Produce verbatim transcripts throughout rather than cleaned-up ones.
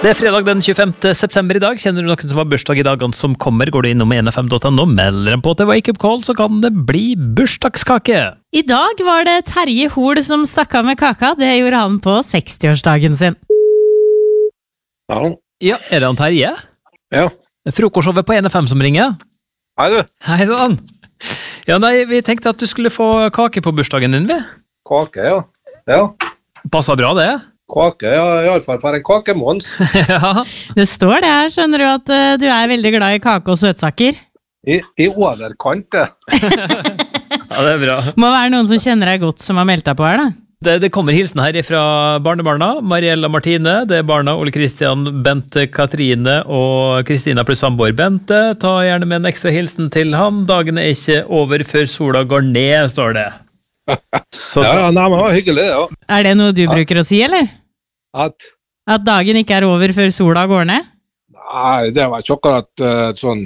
Det er fredag den tjuefemte september i dag. Kjenner du noen som har bursdag i dagene som kommer, går du innom en f m punktum no, melder dem på til Wake Up Call, så kan det bli bursdagskake. I dag var det Terje Hol som stakk av med kaka. Det gjorde han på sekstiårsdagen sin. Ja. Ja, er det han Terje? Ja. Frokostshowet på en f m som ringer. Hei du. Hei da. Ja, nei, vi tenkte at du skulle få kake på bursdagen din, vi. Kake, ja. Ja. Passer bra det? Kake, ja, i alle fall for en kakemons. Ja. Det står det her, skjønner du, at uh, du er veldig glad i kake og søtsaker. I, i overkant, det. Ja, det er bra. Må være noen som kjenner deg godt som har meldt deg på her, da. Det, det kommer hilsen her fra barnebarna, Mariella Martine, det er barna Ole Kristian, Bente Katrine og Kristina pluss samboer Bente. Ta gjerne med en ekstra hilsen til han. Dagen er ikke over før sola går ned, står det. Så ja, ja, nei, men det var hyggelig, ja. Er det noe du ja. bruker å si, eller? At? At dagen ikke er over før sola går ned? Nei, det var ikke akkurat uh, sånn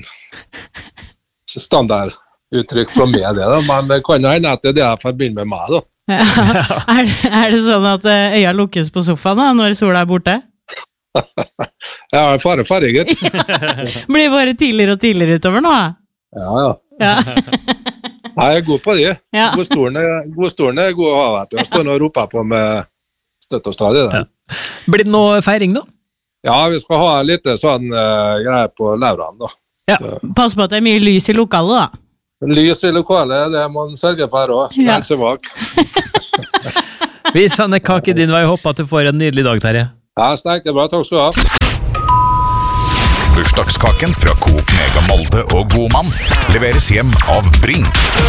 standarduttrykk fra meg, det, da. Men det kan jo hende at det er det jeg forbinder med meg, da. Ja. Er, det, er det sånn at øya lukkes på sofaen da, når sola er borte? Ja, fare, fare, gitt. Blir bare tidligere og tidligere utover nå, da? Ja, ja. Ja. Nei, jeg er god på de. Ja. Godstolen er, godstolen er god å ha, vet du. Jeg står nå og roper på med støtt og stadig. Ja. Blir det noe feiring da? Ja, vi skal ha litt sånn uh, greier på Lauran, da. Ja. Pass på at det er mye lys i lokalet, da. Lys i lokalet, det må man sørge for også. Ja. Lenge bak. Vi sender kake din vei, håper at du får en nydelig dag, Terje. Ja, sterkt, bra, takk skal du ha. Bursdagskaken fra Coop Mega Molde og Godmann leveres hjem av Bring.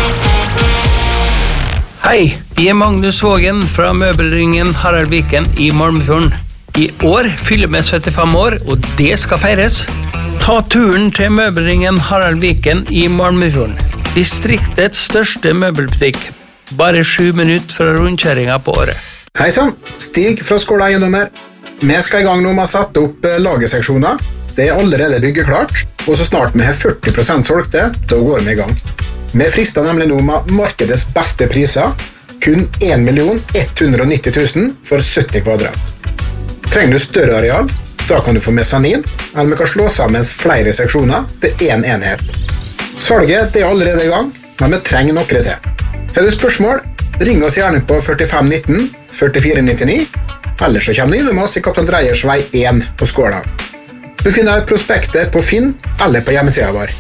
Hei, jeg er Magnus Vågen fra møbelringen Harald Viken i Malmefjorden. I år fyller vi syttifem år, og det skal feires. Ta turen til møbelringen Harald Viken i Malmefjorden. Distriktets største møbelbutikk. Bare sju minutter fra rundkjøringen på året. Hei sann, Stig fra Skåla Eiendommer. Vi skal i gang nå med å sette opp lagerseksjoner. Det er allerede byggeklart, og så snart vi har førti prosent solgte, da går vi i gang. Vi frister nemlig nå med markedets beste priser, kun en million ett hundre og nitti tusen for sytti kvadrat. Trenger du større areal, da kan du få mesanin, eller vi kan slå sammen flere seksjoner til en enhet. Salget det er allerede i gang, men vi trenger noe til. Har du spørsmål, ring oss gjerne på førtifem nitten førtifire nittini, eller så kommer du inn med oss i Kaptein Dreyers vei én på Skåla. Du finner prospektet på Finn eller på hjemmesiden vår.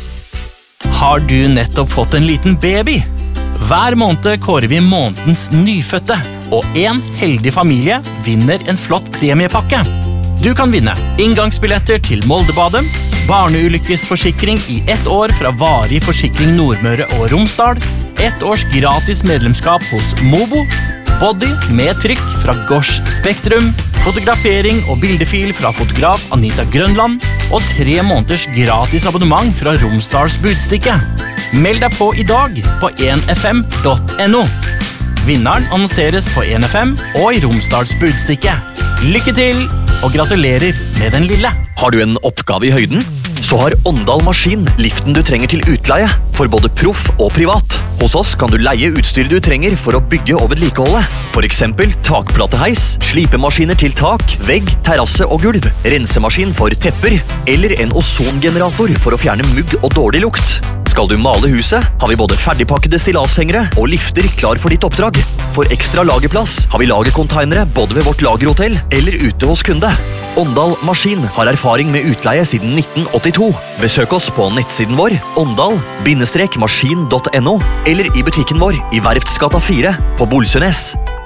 Har du nettopp fått en liten baby? Hver måned kårer vi månedens nyfødte, og en heldig familie vinner en flott premiepakke. Du kan vinne inngangsbilletter til Moldebadet, barneulykkesforsikring i ett år fra Varig Forsikring Nordmøre og Romsdal, ett års gratis medlemskap hos Mobo, body med trykk fra Gosh Spektrum, fotografering og bildefil fra fotograf Anita Grønland og tre måneders gratis abonnement fra Romsdals Budstikke. Meld deg på i dag på en f m punktum no. Vinneren annonseres på en f m og i Romsdals Budstikke. Lykke til, og gratulerer med den lille. Har du en oppgave i høyden? Så har Åndal Maskin liften du trenger til utleie, for både proff og privat. Hos oss kan du leie utstyret du trenger for å bygge og vedlikeholde. For eksempel takplateheis, slipemaskiner til tak, vegg, terrasse og gulv, rensemaskin for tepper, eller en ozongenerator for å fjerne mugg og dårlig lukt. Skal du male huset, har vi både ferdigpakkede stillashengere og lifter klar for ditt oppdrag. For ekstra lagerplass har vi lagercontainere både ved vårt lagerhotell eller ute hos kunde. Åndal Maskin har erfaring med utleie siden nitten åttito. Besøk oss på nettsiden vår åndal maskin punktum no eller i butikken vår i Verftsgata fire på Bolsønes.